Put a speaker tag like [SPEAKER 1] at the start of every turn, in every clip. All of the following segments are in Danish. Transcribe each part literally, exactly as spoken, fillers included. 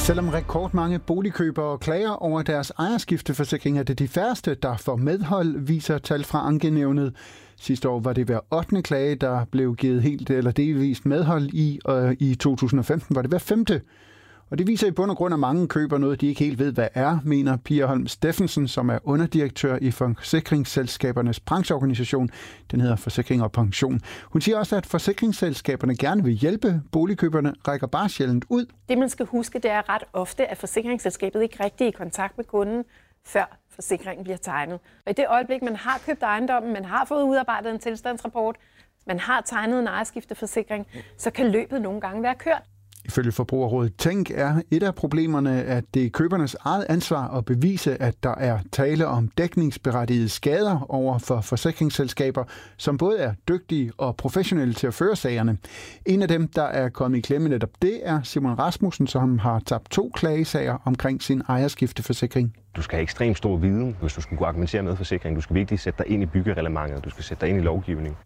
[SPEAKER 1] Selvom rekordmange boligkøbere klager over deres ejerskifteforsikring, er det de færreste, der får medhold, viser tal fra Ankenævnet. Sidste år var det hver ottende klage, der blev givet helt eller delvist medhold i, og i to tusind og femten var det hver femte. Og det viser i bund og grund, at mange køber noget, de ikke helt ved, hvad er, mener Pia Holm Steffensen, som er underdirektør i Forsikringsselskabernes brancheorganisation. Den hedder Forsikring og Pension. Hun siger også, at forsikringsselskaberne gerne vil hjælpe. Boligkøberne rækker bare sjældent ud.
[SPEAKER 2] Det, man skal huske, det er ret ofte, at forsikringsselskabet ikke rigtig er i kontakt med kunden, før forsikringen bliver tegnet. Og i det øjeblik, man har købt ejendommen, man har fået udarbejdet en tilstandsrapport, man har tegnet en ejerskifteforsikring, så kan løbet nogle gange være kørt.
[SPEAKER 1] Ifølge Forbrugerrådet Tænk er et af problemerne, at det er købernes eget ansvar at bevise, at der er tale om dækningsberettigede skader over for forsikringsselskaber, som både er dygtige og professionelle til at føre sagerne. En af dem, der er kommet i klemme netop det, er Simon Rasmussen, som har tabt to klagesager omkring sin ejerskifteforsikring.
[SPEAKER 3] Du skal have ekstremt stor viden, hvis du skal kunne argumentere med forsikring. Du skal virkelig sætte dig ind i byggereglementet, du skal sætte dig ind i lovgivning.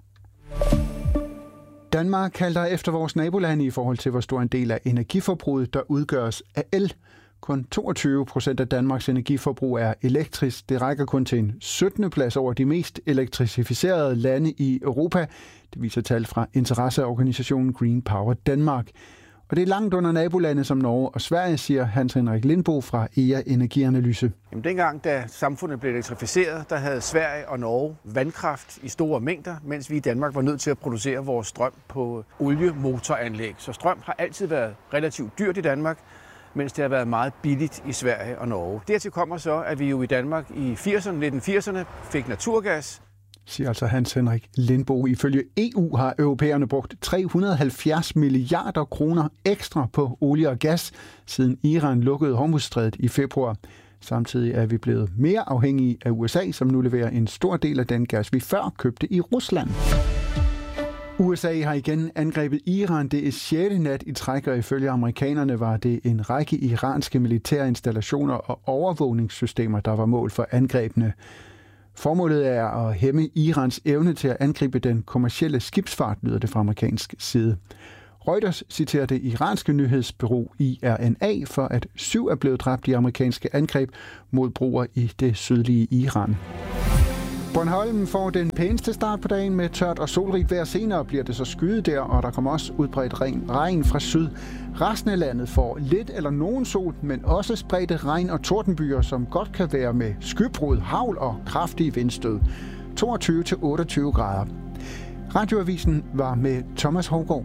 [SPEAKER 1] Danmark halter efter vores nabolande i forhold til, hvor stor en del af energiforbruget, der udgøres af el. Kun toogtyve procent af Danmarks energiforbrug er elektrisk. Det rækker kun til en syttende plads over de mest elektrificerede lande i Europa. Det viser tal fra interesseorganisationen Green Power Danmark. Og det er langt under nabolande som Norge og Sverige, siger Hans Henrik Lindbo fra E A Energianalyse.
[SPEAKER 4] Jamen, dengang, da samfundet blev elektrificeret, der havde Sverige og Norge vandkraft i store mængder, mens vi i Danmark var nødt til at producere vores strøm på oliemotoranlæg. Så strøm har altid været relativt dyrt i Danmark, mens det har været meget billigt i Sverige og Norge. Dertil kommer så, at vi jo i Danmark i firserne, nitten firserne fik naturgas.
[SPEAKER 1] Siger altså Hans Henrik Lindbo. Ifølge E U har europæerne brugt tre hundrede og halvfjerds milliarder kroner ekstra på olie og gas, siden Iran lukkede Hormuzstrædet i februar. Samtidig er vi blevet mere afhængige af U S A, som nu leverer en stor del af den gas, vi før købte i Rusland. U S A har igen angrebet Iran. Det er sjette nat i træk, og ifølge amerikanerne var det en række iranske militære installationer og overvågningssystemer, der var mål for angrebene. Formålet er at hæmme Irans evne til at angribe den kommercielle skibsfart, lyder det fra amerikansk side. Reuters citerer det iranske nyhedsbureau I R N A for, at syv er blevet dræbt i amerikanske angreb mod broer i det sydlige Iran. Bornholm får den pæneste start på dagen med tørt og solrigt vejr. Senere bliver det så skyet der, og der kommer også udbredt regn, regn fra syd. Resten af landet får lidt eller nogen sol, men også spredte regn- og tordenbyer, som godt kan være med skybrud, hagl og kraftige vindstød. toogtyve til otteogtyve grader. Radioavisen var med Thomas Hovgaard.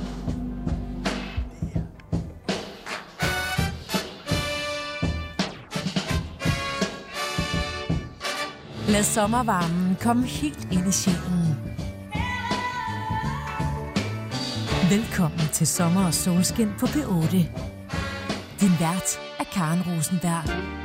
[SPEAKER 5] Lad sommervarmen komme helt ind i sjælen. Velkommen til sommer og solskin på P otte. Din vært er Karen Rosenberg.